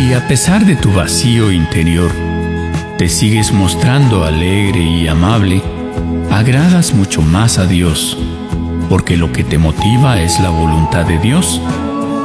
Si a pesar de tu vacío interior te sigues mostrando alegre y amable, agradas mucho más a Dios, porque lo que te motiva es la voluntad de Dios